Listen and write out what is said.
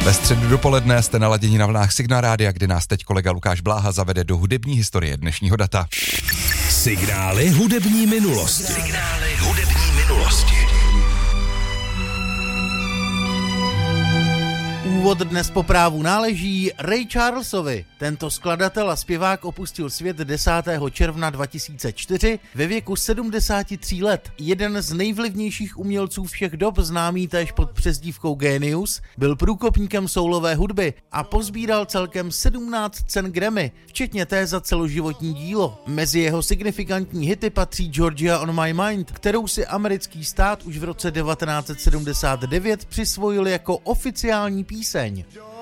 Ve středu dopoledne jste naladěni na vlnách Signál Rádia, kdy nás teď kolega Lukáš Bláha zavede do hudební historie dnešního data. Signály hudební minulosti. Signály hudební minulosti. Úvod dnes po právu náleží Ray Charlesovi. Tento skladatel a zpěvák opustil svět 10. června 2004 ve věku 73 let. Jeden z nejvlivnějších umělců všech dob, známý též pod přezdívkou Genius, byl průkopníkem soulové hudby a pozbíral celkem 17 cen Grammy, včetně té za celoživotní dílo. Mezi jeho signifikantní hity patří Georgia on My Mind, kterou si americký stát už v roce 1979 přisvojil jako oficiální píseň.